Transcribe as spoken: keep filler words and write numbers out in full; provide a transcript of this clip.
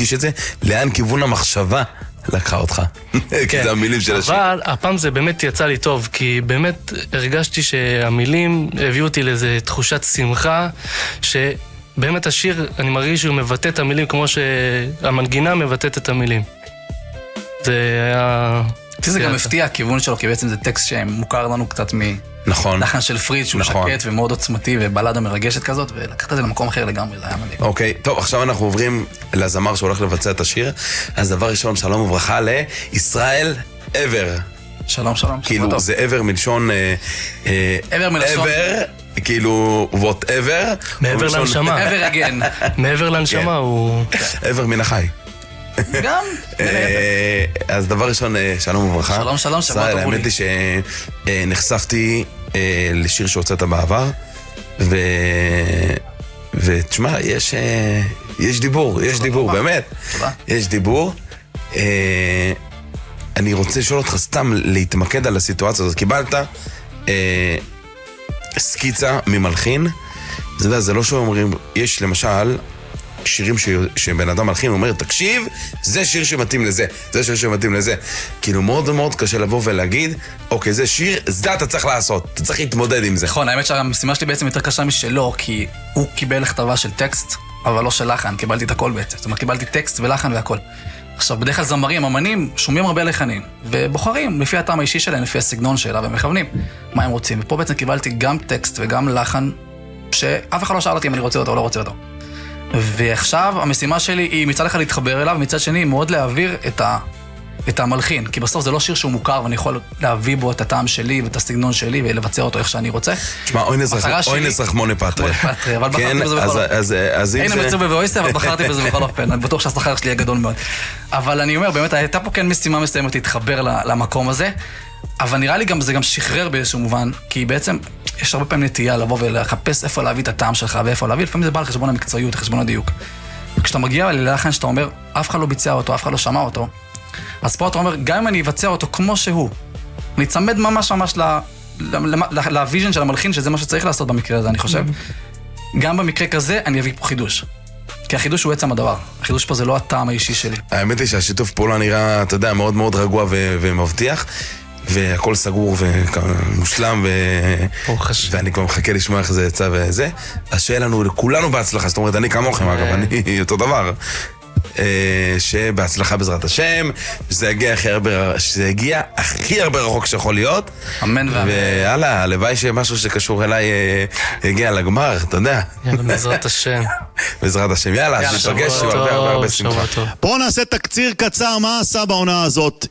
להדגיש את זה, לאן כיוון המחשבה לקחה אותך. כי זה המילים של השיר. אבל הפעם זה באמת יצא לי טוב, כי באמת הרגשתי שהמילים הביאו אותי לאיזו תחושת שמחה, שבאמת השיר, אני מרגיש שהוא מבטא את המילים כמו שהמנגינה מבטאת את המילים. זה היה... זה גם הפתיע הכיוון שלו, כי בעצם זה טקסט שמוכר לנו קצת נכון. מלחן של פריד, שהוא שקט ומאוד עוצמתי ובלדה מרגשת כזאת, ולקחת את זה למקום אחר לגמרי, זה היה מדהים. אוקיי, טוב, עכשיו אנחנו עוברים לזמר שהולך לבצע את השיר. אז דבר ראשון, שלום וברכה לישראל עבר. שלום, שלום. כאילו, זה עבר מלשון... עבר מלשון. עבר, כאילו, whatever. מעבר לנשמה. עבר again. מעבר לנשמה הוא... עבר מן החי. גם. אז דבר ראשון, שלום וברכה. שלום, שלום, שבוע טוב. האמת היא שנחשפתי לשיר שהוצאת בעבר, ותשמע, יש דיבור, יש דיבור, באמת. יש דיבור. אני רוצה לשאול אותך סתם להתמקד על הסיטואציה הזאת. קיבלת סקיצה ממלחין, זה יודע, זה לא שאומרים, יש למשל שירים ש... שבן אדם מלחין, הוא אומר, תקשיב, זה שיר שמתאים לזה, זה שיר שמתאים לזה. כאילו מאוד מאוד קשה לבוא ולהגיד, אוקיי, זה שיר, זה אתה צריך לעשות, אתה צריך להתמודד עם זה. נכון, האמת שהמשימה שלי בעצם יותר קשה משלו, כי הוא קיבל לכתבה של טקסט, אבל לא של לחן, קיבלתי את הכל בעצם. זאת אומרת, קיבלתי טקסט ולחן והכל. עכשיו, בדרך כלל זמרים, אמנים, שומעים הרבה לחנים, ובוחרים לפי הטעם האישי שלהם, לפי הסגנון שלה, ומכוונים מה הם רוצים. ופה בעצם קיבלתי גם טקסט וגם לחן, שאף אחד לא שאל אותי אם אני רוצה אותו או לא רוצה אותו. ועכשיו המשימה שלי היא מצד אחד להתחבר אליו, ומצד שני מאוד להעביר את, ה, את המלחין, כי בסוף זה לא שיר שהוא מוכר, ואני יכול להביא בו את הטעם שלי ואת הסגנון שלי, ולבצע אותו איך שאני רוצה. תשמע, אוינס רחמונה פטרי. אבל בחרתי בזה בכל אופן. אין המצוא בבויסטר, אבל בחרתי בזה בכל אופן. אני בטוח שהשכר שלי יהיה גדול מאוד. אבל אני אומר, באמת, הייתה פה כן משימה מסוימת להתחבר למקום הזה, אבל נראה לי גם, זה גם שחרר באיזשהו מובן, כי בעצם יש הרבה פעמים נטייה לבוא ולחפש איפה להביא את הטעם שלך ואיפה להביא, לפעמים זה בא על חשבון המקצועיות, חשבון הדיוק. וכשאתה מגיע ללחן שאתה אומר, אף אחד לא ביצע אותו, אף אחד לא שמע אותו, אז פה אתה אומר, גם אם אני אבצע אותו כמו שהוא, אני אצמד ממש ממש לוויז'ן של המלחין, שזה מה שצריך לעשות במקרה הזה, אני חושב. גם במקרה כזה, אני אביא פה חידוש. כי החידוש הוא עצם הדבר. החידוש פה זה לא הטעם האישי שלי. האמת היא שהשיתוף פעולה נראה, אתה יודע, מאוד מאוד רגוע ומבטיח. והכל סגור ומושלם, ואני כבר מחכה לשמוע איך זה יצא וזה. אז שיהיה לנו, לכולנו בהצלחה, זאת אומרת, אני כמוכם, אגב, אני אותו דבר. שבהצלחה בעזרת השם, שזה יגיע הכי הרבה, שזה יגיע הכי הרבה רחוק שיכול להיות. אמן ואמן. ויאללה, הלוואי שמשהו שקשור אליי יגיע לגמר, אתה יודע. יאללה, בעזרת השם. בעזרת השם, יאללה, שתפגש עם הרבה הרבה הרבה שמחה. בואו נעשה תקציר קצר, מה עשה בעונה הזאת